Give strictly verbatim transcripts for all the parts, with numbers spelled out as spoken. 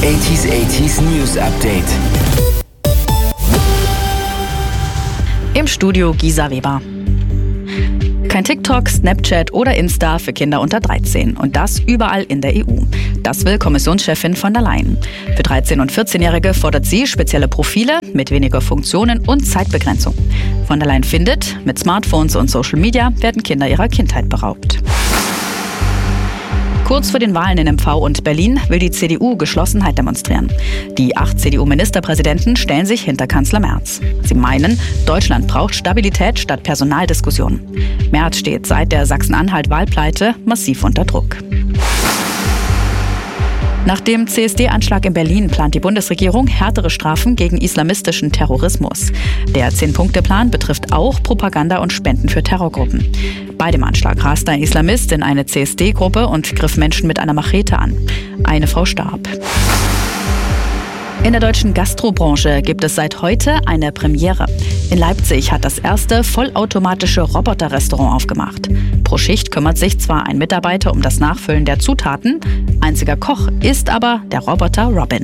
achtziger achtziger News Update. Im Studio Gisa Weber. Kein TikTok, Snapchat oder Insta für Kinder unter dreizehn. Und das überall in der E U. Das will Kommissionschefin von der Leyen. Für dreizehn- und vierzehn-Jährige fordert sie spezielle Profile mit weniger Funktionen und Zeitbegrenzung. Von der Leyen findet, mit Smartphones und Social Media werden Kinder ihrer Kindheit beraubt. Kurz vor den Wahlen in M V und Berlin will die C D U Geschlossenheit demonstrieren. Die acht C D U-Ministerpräsidenten stellen sich hinter Kanzler Merz. Sie meinen, Deutschland braucht Stabilität statt Personaldiskussionen. Merz steht seit der Sachsen-Anhalt-Wahlpleite massiv unter Druck. Nach dem C S D-Anschlag in Berlin plant die Bundesregierung härtere Strafen gegen islamistischen Terrorismus. Der Zehn-Punkte-Plan betrifft auch Propaganda und Spenden für Terrorgruppen. Bei dem Anschlag raste ein Islamist in eine C S D-Gruppe und griff Menschen mit einer Machete an. Eine Frau starb. In der deutschen Gastrobranche gibt es seit heute eine Premiere. In Leipzig hat das erste vollautomatische Roboter-Restaurant aufgemacht. Pro Schicht kümmert sich zwar ein Mitarbeiter um das Nachfüllen der Zutaten, einziger Koch ist aber der Roboter Robin.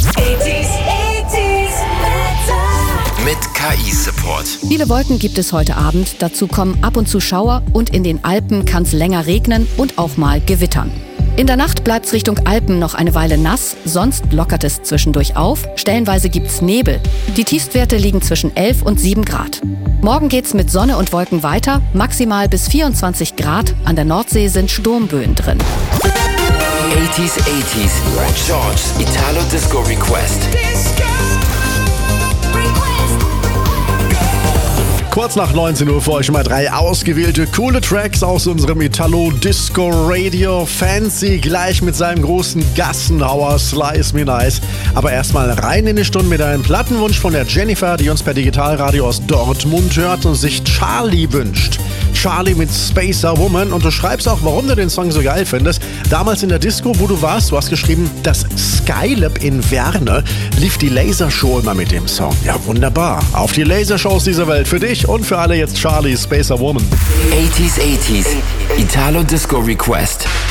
Mit K I-Support. Viele Wolken gibt es heute Abend, dazu kommen ab und zu Schauer und in den Alpen kann es länger regnen und auch mal gewittern. In der Nacht bleibt es Richtung Alpen noch eine Weile nass, sonst lockert es zwischendurch auf. Stellenweise gibt's Nebel. Die Tiefstwerte liegen zwischen elf und sieben Grad. Morgen geht's mit Sonne und Wolken weiter, maximal bis vierundzwanzig Grad. An der Nordsee sind Sturmböen drin. achtziger achtziger George's Italo Disco Request. Kurz nach neunzehn Uhr für euch mal drei ausgewählte coole Tracks aus unserem Italo Disco Radio. Fancy gleich mit seinem großen Gassenhauer Slice Me Nice. Aber erstmal rein in die Stunde mit einem Plattenwunsch von der Jennifer, die uns per Digitalradio aus Dortmund hört und sich Charlie wünscht. Charlie mit Spacer Woman, und du schreibst auch, warum du den Song so geil findest. Damals in der Disco, wo du warst, du hast geschrieben, das Skylab in Werne lief die Lasershow immer mit dem Song. Ja, wunderbar. Auf die Lasershows dieser Welt für dich und für alle jetzt Charlie Spacer Woman. achtziger achtziger Italo Disco Request.